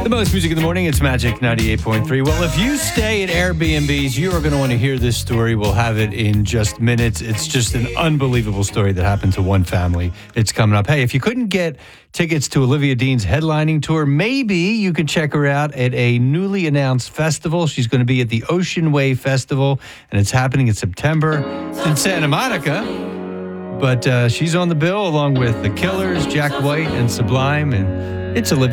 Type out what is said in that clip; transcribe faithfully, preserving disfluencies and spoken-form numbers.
The most music in the morning, it's Magic ninety-eight point three. Well, if you stay at Airbnbs, you are going to want to hear this story. We'll have it in just minutes. It's just an unbelievable story that happened to one family. It's coming up. Hey, if you couldn't get tickets to Olivia Dean's headlining tour, maybe you can check her out at a newly announced festival. She's going to be at the Ocean Wave Festival, and it's happening in September. It's in Santa Monica. But uh, she's on the bill along with The Killers, Jack White, and Sublime, and it's Olivia